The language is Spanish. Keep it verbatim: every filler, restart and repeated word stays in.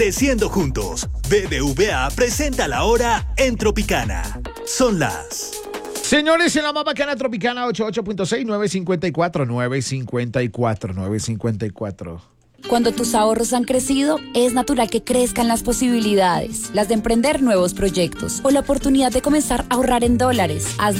Creciendo juntos. B B V A presenta la hora en Tropicana. Son las... Señores, en la más bacana Tropicana ochenta y ocho punto seis, nueve cincuenta y cuatro, nueve cincuenta y cuatro, nueve cincuenta y cuatro. Cuando tus ahorros han crecido, es natural que crezcan las posibilidades, las de emprender nuevos proyectos o la oportunidad de comenzar a ahorrar en dólares. Hazlo